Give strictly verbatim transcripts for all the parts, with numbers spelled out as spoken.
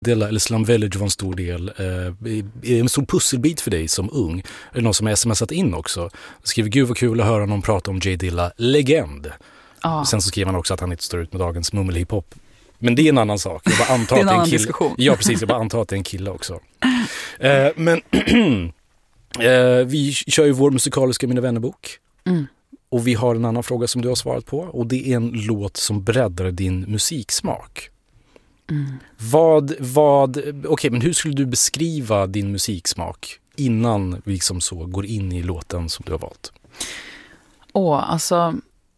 Dilla eller Slum Village var en stor del, eh, en stor pusselbit för dig som ung. Är det någon som har smsat in också? Skriver, gud vad kul att höra någon prata om J Dilla, legend. Ah. Sen så skriver han också att han inte står ut med dagens mummelhiphop. Men det är en annan sak. Jag bara antar det är en att annan en kille. diskussion. Ja, precis. Jag bara antar att det är en kille också. eh, men eh, vi kör ju vår musikaliska Mina vännerbok. Mm. Och vi har en annan fråga som du har svarat på. Och det är en låt som breddar din musiksmak. Mm. Vad, vad, okej, okay, men hur skulle du beskriva din musiksmak innan vi liksom så går in i låten som du har valt? Åh, alltså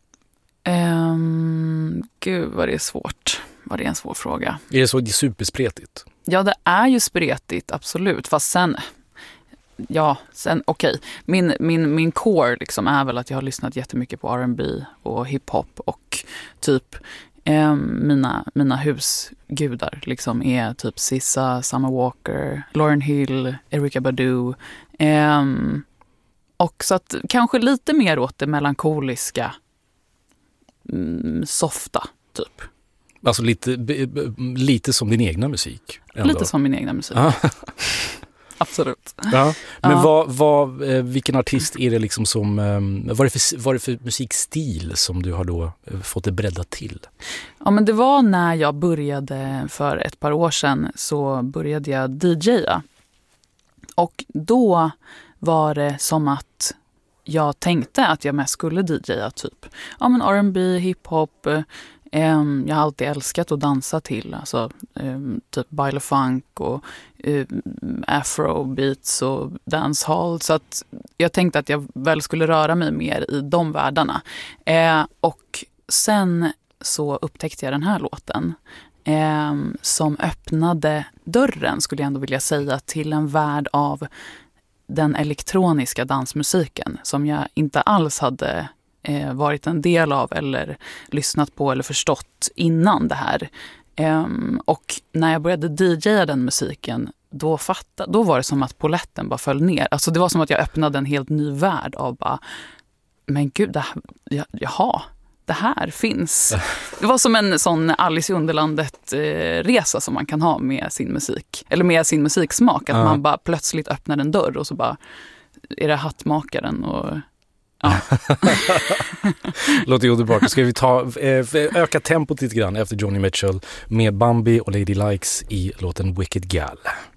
um, gud vad det är svårt. Vad det är en svår fråga. Är det så det är superspretigt? Ja, det är ju spretigt, absolut. Fast sen, ja, sen okej. Okay. Min, min, min core liksom är väl att jag har lyssnat jättemycket på R and B och hiphop och typ Eh, mina, mina husgudar liksom är typ Sissa, Summer Walker, Lauryn Hill, Erykah Badu. Eh, och så att kanske lite mer åt det melankoliska, mm, softa typ. Alltså lite, b- b- lite som din egna musik. Ändå. Lite som min egna musik. Absolut. Ja, men ja. vad, vad, vilken artist är det liksom som, vad är det för, vad är det för musikstil som du har då fått det breddat till? Ja, men det var när jag började för ett par år sedan så började jag D J:a. Och då var det som att jag tänkte att jag mest skulle D J:a typ. Ja, men R and B, hiphop. Um, jag har alltid älskat att dansa till, alltså um, typ baile funk och um, afrobeats och dancehall, så att jag tänkte att jag väl skulle röra mig mer i de världarna. Uh, och sen så upptäckte jag den här låten um, som öppnade dörren, skulle jag ändå vilja säga, till en värld av den elektroniska dansmusiken som jag inte alls hade Eh, varit en del av eller lyssnat på eller förstått innan det här. Um, och när jag började D J:a den musiken, då, fatta, då var det som att poletten bara föll ner. Alltså det var som att jag öppnade en helt ny värld av bara, men gud, det här, jaha, det här finns. Det var som en sån Alice i Underlandet-resa eh, som man kan ha med sin musik. Eller med sin musiksmak. Att uh. man bara plötsligt öppnar en dörr och så bara är det hattmakaren och ja. Låter ju underbart. Ska vi ta, eh, öka tempot lite grann efter Johnny Mitchell med Bambi och Lady Likes i låten Wicked Gal.